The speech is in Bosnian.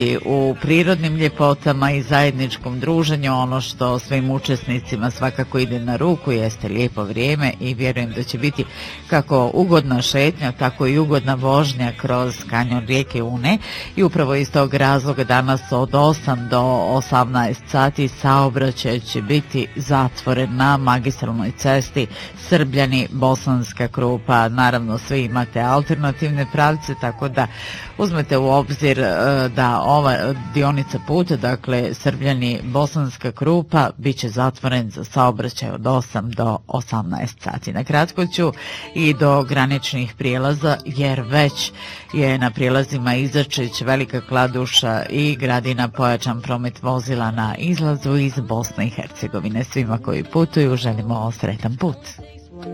u prirodnim ljepotama i zajedničkom druženju. Ono što svim učesnicima svakako ide na ruku jeste lijepo vrijeme i vjerujem da će biti kako ugodna šetnja, tako i ugodna vožnja kroz kanjon rijeke Une i upravo iz tog razloga danas od 8 do 18 sati saobraćaj će biti zatvoren na magistralnoj cesti Srbljani-Bosanska Krupa. Naravno, svi imate alternativne pravce, tako da uzmete u obzir da ova dionica puta, dakle Srbljani-Bosanska Krupa, bit će zatvoren za saobraćaj od 8 do 18 sati. Na kratko ću i do graničnih prijelaza, jer već je na prijelazima Izačić, Velika Kladuša i Gradina pojačan promet vozila na izlazu iz Bosne i Hercegovine. Svima koji putuju želimo sretan put.